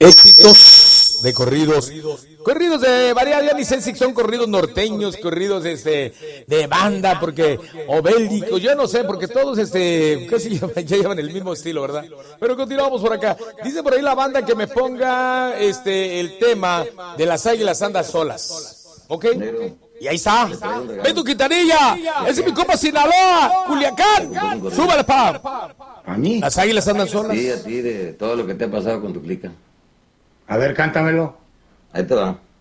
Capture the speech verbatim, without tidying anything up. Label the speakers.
Speaker 1: éxitos de corridos. Corridos de variedad, ya ni sé si son corridos norteños, corridos este de banda, porque o bélicos, yo no sé, porque todos este casi ya llevan el mismo estilo, ¿verdad? Pero continuamos por acá. Dice por ahí la banda que me ponga este el tema de las águilas andan solas. ¿Ok? Y ahí está. Ve tu Quintanilla. Ese es mi compa Sinaloa, Culiacán. Súbale, pa.
Speaker 2: ¿A mí?
Speaker 1: Las águilas andan solas.
Speaker 2: Sí, a ti, de todo lo que te ha pasado con tu clica.
Speaker 3: A ver, cántamelo.
Speaker 2: Ahí te va.